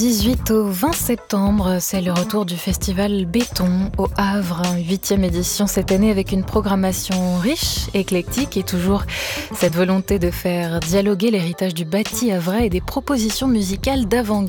18 au 20 septembre, c'est le retour du festival Béton au Havre, 8e édition cette année avec une programmation riche, éclectique et toujours cette volonté de faire dialoguer l'héritage du bâti havrais et des propositions musicales d'avant-garde.